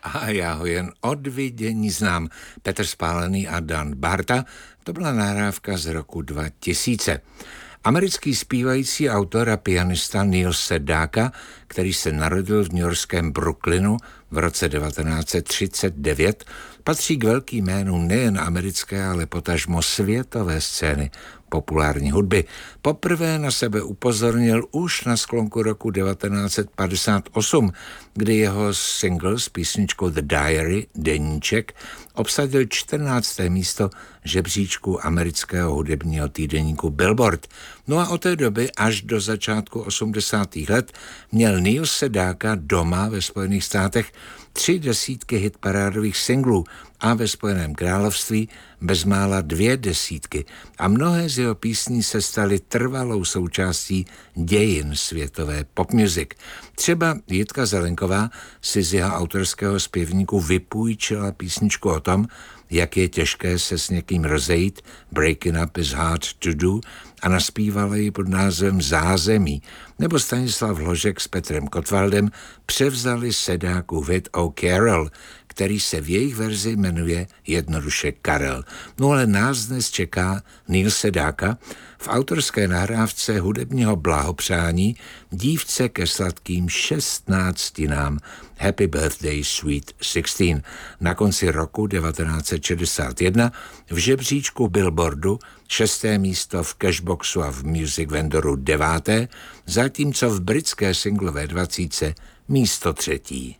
A já ho jen od vidění znám. Petr Spálený a Dan Barta, to byla nahrávka z roku 2000. Americký zpívající autor a pianista Neil Sedaka, který se narodil v newyorském Brooklynu v roce 1939, patří k velkým jménům nejen americké, ale potažmo světové scény populární hudby. Poprvé na sebe upozornil už na sklonku roku 1958, kdy jeho single s písničkou The Diary, Deníček, obsadil 14. místo žebříčku amerického hudebního týdeníku Billboard. No a od té doby až do začátku 80. let měl Neil Sedaka doma ve Spojených státech 3 desítky hitparádových singlů a ve Spojeném království bezmála 2 desítky a mnohé z jeho písní se staly trvalou součástí dějin světové popmuzik. Třeba Jitka Zelenková si z jeho autorského zpěvníku vypůjčila písničku o tom, jak je těžké se s někým rozejít, breaking up is hard to do, a naspívala ji pod názvem Zázemí, nebo Stanislav Hložek s Petrem Kotwaldem převzali Sedákův hit O Carol, který se v jejich verzi jmenuje jednoduše Karel. No ale nás dnes čeká Neil Sedaka v autorské nahrávce hudebního blahopřání dívce ke sladkým 16. Happy Birthday Sweet 16 na konci roku 1961 v žebříčku Billboardu 6. místo, v Cashboxu a v Music Vendoru 9., zatímco v britské singlové 20 místo 3.